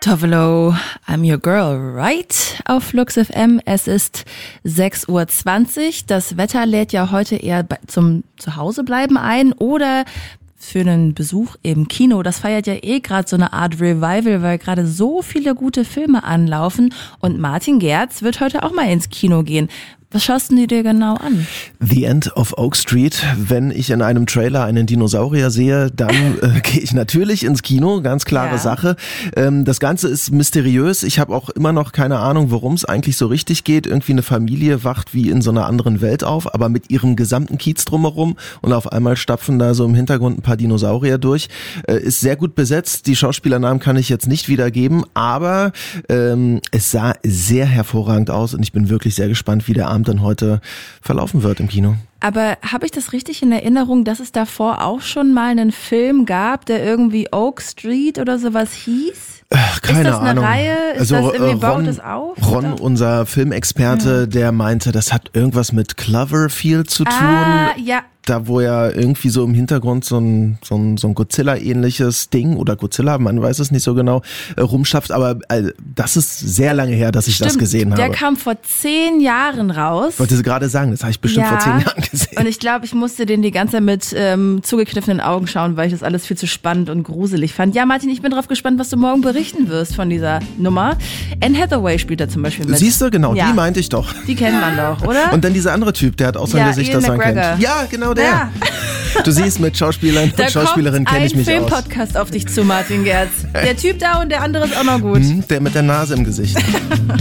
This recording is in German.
Tovolo, I'm your girl, right? Auf Lux FM. Es ist 6:20 Uhr. Das Wetter lädt ja heute eher zum Zuhausebleiben ein oder für einen Besuch im Kino. Das feiert ja gerade so eine Art Revival, weil gerade so viele gute Filme anlaufen. Und Martin Gerz wird heute auch mal ins Kino gehen. Was schaust du dir genau an? The End of Oak Street. Wenn ich in einem Trailer einen Dinosaurier sehe, dann gehe ich natürlich ins Kino, ganz klare Sache. Das Ganze ist mysteriös. Ich habe auch immer noch keine Ahnung, worum es eigentlich so richtig geht. Irgendwie eine Familie wacht wie in so einer anderen Welt auf, aber mit ihrem gesamten Kiez drumherum und auf einmal stapfen da so im Hintergrund ein paar Dinosaurier durch. Ist sehr gut besetzt. Die Schauspielernamen kann ich jetzt nicht wiedergeben, aber es sah sehr hervorragend aus und ich bin wirklich sehr gespannt, wie der Abend dann heute verlaufen wird im Kino. Aber habe ich das richtig in Erinnerung, dass es davor auch schon mal einen Film gab, der irgendwie Oak Street oder sowas hieß? Keine Ahnung. Ist das eine Reihe? Ist das irgendwie, baut das auf? Ron, unser Filmexperte, der meinte, das hat irgendwas mit Cloverfield zu tun. Ja. Da, wo ja irgendwie so im Hintergrund so ein Godzilla-ähnliches Ding oder Godzilla, man weiß es nicht so genau, rumschafft. Aber das ist sehr lange her, dass ich das gesehen habe. Der kam vor 10 Jahren raus. Wollte sie gerade sagen, das habe ich bestimmt vor 10 Jahren gesehen. Und ich glaube, ich musste den die ganze Zeit mit zugekniffenen Augen schauen, weil ich das alles viel zu spannend und gruselig fand. Ja, Martin, ich bin drauf gespannt, was du morgen berichten wirst von dieser Nummer. Anne Hathaway spielt da zum Beispiel mit. Siehst du, genau, die meinte ich doch. Die kennt man doch, oder? Und dann dieser andere Typ, der hat auch sein Gesicht, das man kennt. Ja, genau der. Ja. Du siehst, mit Schauspielern und Schauspielerinnen kenne ich mich aus. Da kommt ein Filmpodcast auf dich zu, Martin Gerz. Der Typ da und der andere ist auch noch gut. Der mit der Nase im Gesicht.